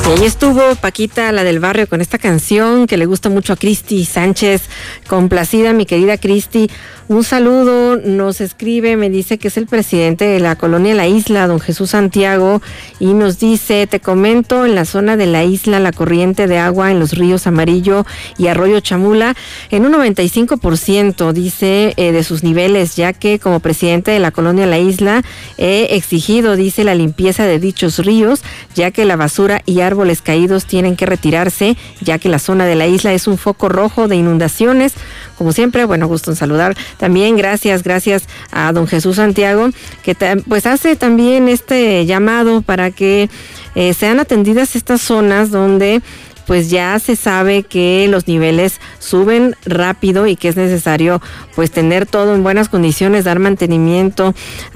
Y ahí estuvo Paquita, la del barrio, con esta canción que le gusta mucho a Cristi Sánchez. Complacida, mi querida Cristi. Un saludo, nos escribe, me dice que es el presidente de la colonia La Isla, don Jesús Santiago, y nos dice: te comento, en la zona de La Isla, la corriente de agua en los ríos Amarillo y Arroyo Chamula, en un 95%, dice, de sus niveles, ya que como presidente de la colonia La Isla he exigido, dice, la limpieza de dichos ríos, ya que la basura y árboles caídos tienen que retirarse, ya que la zona de La Isla es un foco rojo de inundaciones. Como siempre, bueno, gusto en saludar. También gracias a don Jesús Santiago, que pues hace también este llamado para que sean atendidas estas zonas donde pues ya se sabe que los niveles suben rápido y que es necesario pues tener todo en buenas condiciones, dar mantenimiento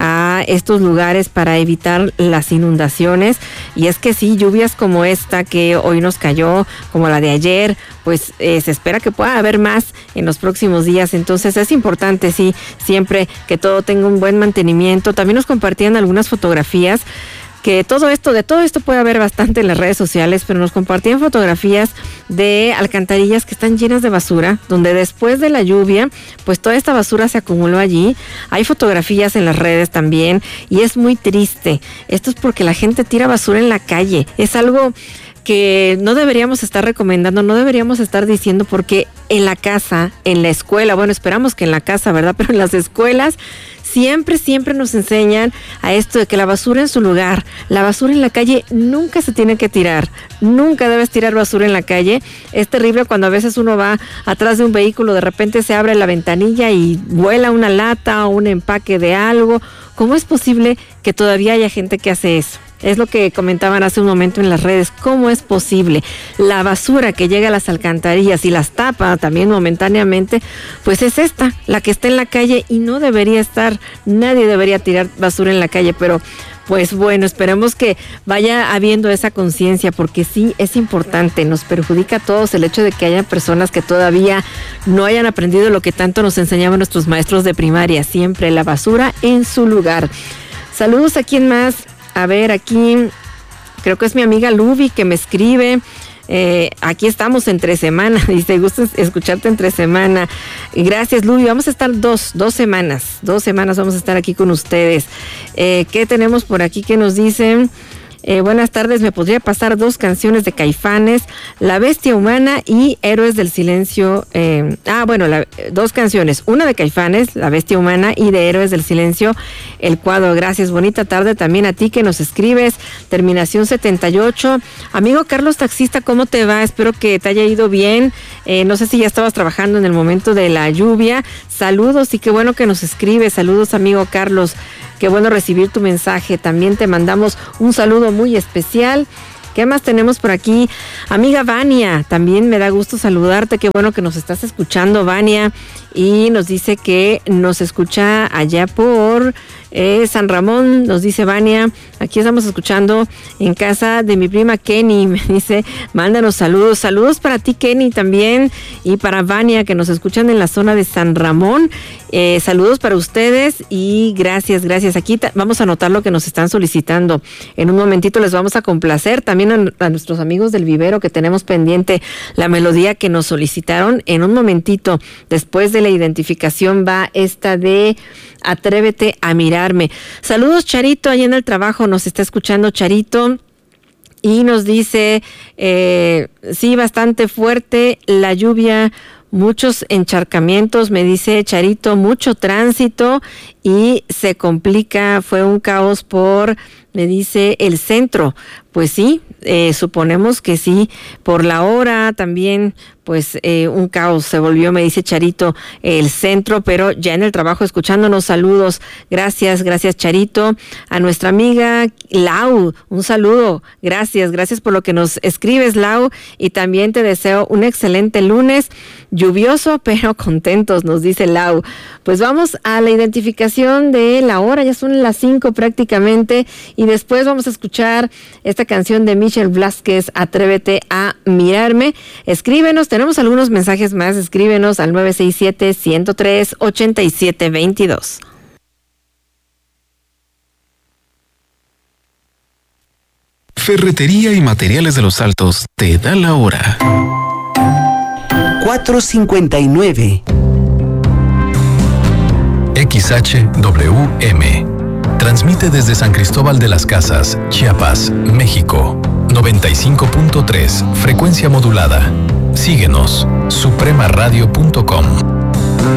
a estos lugares para evitar las inundaciones. Y es que sí, lluvias como esta que hoy nos cayó, como la de ayer, pues se espera que pueda haber más en los próximos días. Entonces es importante, sí, siempre que todo tenga un buen mantenimiento. También nos compartían algunas fotografías, que de todo esto puede haber bastante en las redes sociales, pero nos compartían fotografías de alcantarillas que están llenas de basura, donde después de la lluvia, pues toda esta basura se acumuló allí. Hay fotografías en las redes también, y es muy triste. Esto es porque la gente tira basura en la calle. Es algo que no deberíamos estar recomendando, no deberíamos estar diciendo, porque en la casa, en la escuela, bueno, esperamos que en la casa, ¿verdad? Pero en las escuelas siempre nos enseñan a esto de que la basura en su lugar, la basura en la calle nunca se tiene que tirar, nunca debes tirar basura en la calle. Es terrible cuando a veces uno va atrás de un vehículo, de repente se abre la ventanilla y vuela una lata o un empaque de algo. ¿Cómo es posible que todavía haya gente que hace eso? Es lo que comentaban hace un momento en las redes. ¿Cómo es posible? La basura que llega a las alcantarillas y las tapa también momentáneamente, pues es esta, la que está en la calle, y no debería estar. Nadie debería tirar basura en la calle, pero pues bueno, esperemos que vaya habiendo esa conciencia, porque sí es importante. Nos perjudica a todos el hecho de que haya personas que todavía no hayan aprendido lo que tanto nos enseñaban nuestros maestros de primaria, siempre la basura en su lugar. Saludos a quién más. A ver, aquí creo que es mi amiga Luby que me escribe. Aquí estamos entre semana, dice, gusto escucharte entre semana. Gracias, Luby. Vamos a estar dos semanas vamos a estar aquí con ustedes. ¿Qué tenemos por aquí que nos dicen? Buenas tardes, me podría pasar 2 canciones de Caifanes, La Bestia Humana y Héroes del Silencio. 2 canciones, una de Caifanes, La Bestia Humana, y de Héroes del Silencio, El Cuadro. Gracias, bonita tarde también a ti que nos escribes, terminación 78. Amigo Carlos Taxista, ¿cómo te va? Espero que te haya ido bien. No sé si ya estabas trabajando en el momento de la lluvia. Saludos, y qué bueno que nos escribes. Saludos, amigo Carlos. Qué bueno recibir tu mensaje. También te mandamos un saludo muy especial. ¿Qué más tenemos por aquí? Amiga Vania, también me da gusto saludarte. Qué bueno que nos estás escuchando, Vania. Y nos dice que nos escucha allá por San Ramón, nos dice Vania. Aquí estamos escuchando en casa de mi prima Kenny. Me dice, mándanos saludos. Saludos para ti, Kenny, también. Y para Vania, que nos escuchan en la zona de San Ramón. Saludos para ustedes y gracias. Aquí vamos a anotar lo que nos están solicitando. En un momentito les vamos a complacer también a nuestros amigos del vivero, que tenemos pendiente la melodía que nos solicitaron. En un momentito, después de la identificación, va esta de Atrévete a Mirarme. Saludos, Charito, allá en el trabajo nos está escuchando Charito. Y nos dice, sí, bastante fuerte la lluvia, muchos encharcamientos, me dice Charito, mucho tránsito y se complica, fue un caos me dice, el centro. Pues sí, suponemos que sí, por la hora también, pues un caos se volvió, me dice Charito, el centro, pero ya en el trabajo escuchándonos. Saludos, gracias Charito. A nuestra amiga Lau, un saludo, gracias por lo que nos escribes, Lau, y también te deseo un excelente lunes, lluvioso pero contentos, nos dice Lau. Pues vamos a la identificación de la hora, ya son las 5 prácticamente, y después vamos a escuchar esta canción de Michelle Blázquez, Atrévete a Mirarme. Escríbenos, tenemos algunos mensajes más, escríbenos al 967-103-8722. Ferretería y Materiales de los Altos te da la hora. 4:59. XHWM. Transmite desde San Cristóbal de las Casas, Chiapas, México. 95.3, frecuencia modulada. Síguenos, supremaradio.com.